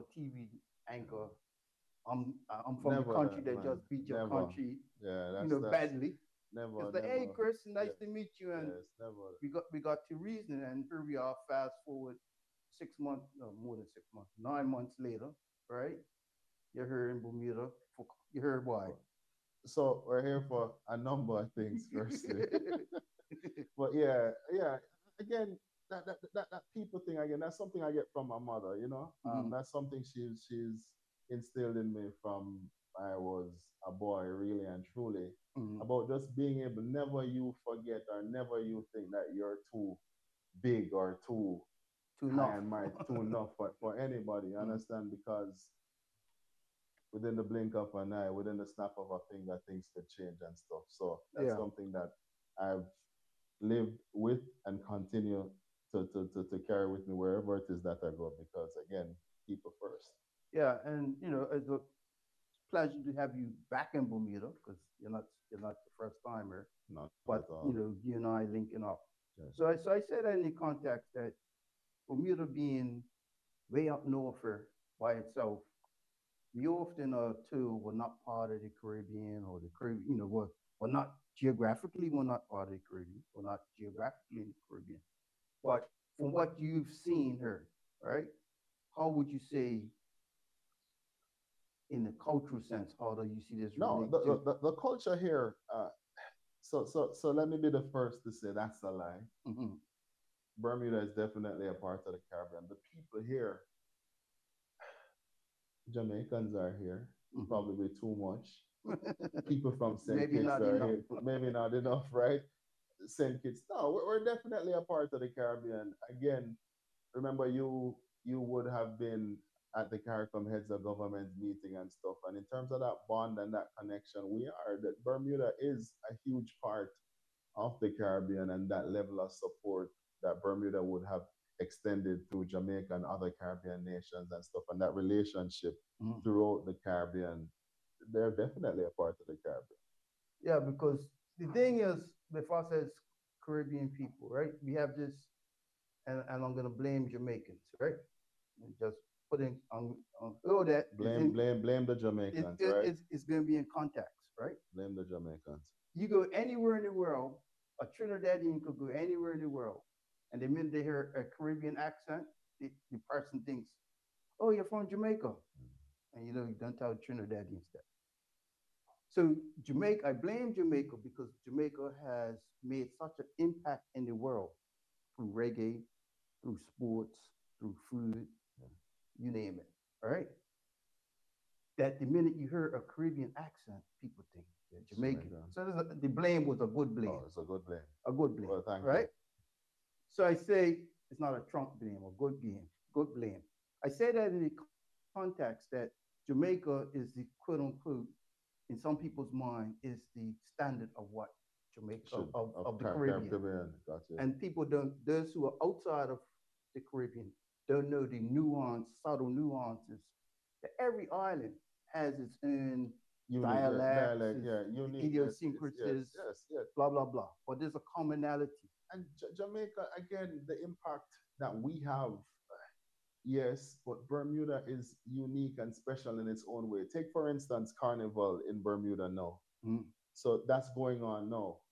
no TV anchor. I'm from the Never country that, that man. just beat your Never. country, Yeah, that's badly. never, It's like, hey, never. Chris, nice Yeah, to meet you. And yeah, it's never. we got to reason, and here we are. Fast forward 6 months, no more than 6 months, 9 months later, right? You're here in Bermuda. You heard why? So we're here for a number of things, firstly. But yeah, yeah. Again, that people thing again, that's something I get from my mother, you know. Mhm, That's something she's instilled in me from I was a boy, really and truly, mhm. about just being able, never you forget or never you think that you're too big or too To high enough. and mighty, too enough for anybody, you Mhm. understand? Because within the blink of an eye, within the snap of a finger, things could change and stuff. So that's Yeah, something that I've lived with and continue to carry with me wherever it is that I go. Because again, people first. yeah, and it's a pleasure to have you back in Bermuda because you're not the first timer, Not at but all. you and I linking up. Yeah. So I said that in the context that Bermuda being way up north here by itself, we often too were not part of the Caribbean or the Caribbean, we're not geographically, we're not part of the Caribbean, we're not geographically in the Caribbean. But from what you've seen here, right? How would you say, in the cultural sense, how do you see this No, relate to? the culture here. So let me be the first to say that's a lie. Mm-hmm, Bermuda is definitely a part of the Caribbean. The people here, Jamaicans are here, mm-hmm. probably too much. People from St. Maybe Kitts not are enough. here, maybe not enough, right? St. Kitts. No, we're definitely a part of the Caribbean. Again, remember you would have been at the CARICOM heads of government meeting and stuff. And in terms of that bond and that connection, we are that Bermuda is a huge part of the Caribbean and that level of support that Bermuda would have extended through Jamaica and other Caribbean nations and stuff, and that relationship Mhm. throughout the Caribbean, they're definitely a part of the Caribbean. Yeah, because the thing is, with us as Caribbean people, right? We have this, and I'm gonna blame Jamaicans, right? And just putting on all that is Blame, blame, blame the it, Jamaicans, it, right? it's gonna be in context, right? Blame the Jamaicans. You go anywhere in the world, a Trinidadian could go anywhere in the world, and the minute they hear a Caribbean accent, the person thinks, "Oh, you're from Jamaica," and you don't tell Trinidadians that. So Jamaica, I blame Jamaica because Jamaica has made such an impact in the world through reggae, through sports, through food, Yeah. you name it. All right. That the minute you hear a Caribbean accent, people think they're Jamaican. Jamaica. So the blame was a good Oh, blame, it's a good blame. a good blame. Well, thank you. Right. So I say it's not a Trump blame, a good blame, good blame. I say that in the context that Jamaica is the quote unquote, in some people's mind, is the standard of what Jamaica Should of of the Caribbean. Caribbean. Gotcha. And people don't, those who are outside of the Caribbean don't know the subtle nuances that every island has its own Unique, yeah, dialects, dialect, its yeah, uniqueness is yes, idiosyncrasies, yes, yes. blah blah blah. But there's a commonality. And Jamaica again, the impact that we have, yes, but Bermuda is unique and special in its own way. Take for instance, Carnival in Bermuda now. Mm. So that's going on now,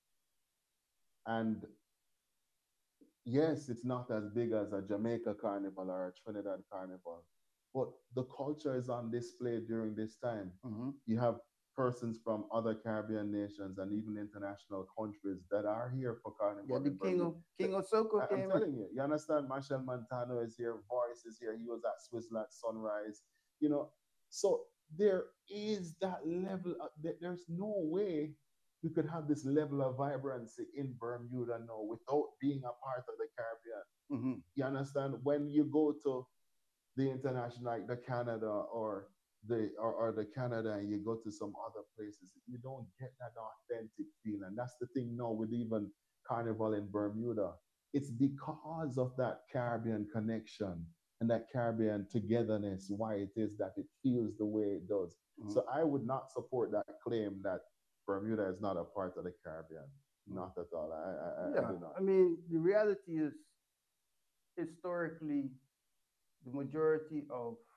and yes, it's not as big as a Jamaica Carnival or a Trinidad Carnival, but the culture is on display during this time. Mm-hmm. You have persons from other Caribbean nations and even international countries that are here for Yeah, Carnival the in Bermuda. King of Soca I'm came in. telling you, you understand? Marshall Montano is here, Voice is here, he was at Switzerland Sunrise, you know. So there is that level, there's no way we could have this level of vibrancy in Bermuda now without being a part of the Caribbean. Mm-hmm. You understand? When you go to the international, like the Canada or the Canada, and you go to some other places, you don't get that authentic feeling. That's the thing now with even Carnival in Bermuda. It's because of that Caribbean connection and that Caribbean togetherness why it is that it feels the way it does. Mm-hmm. So I would not support that claim that Bermuda is not a part of the Caribbean. Mm-hmm. Not at all. I Yeah, do not. I mean, the reality is historically the majority of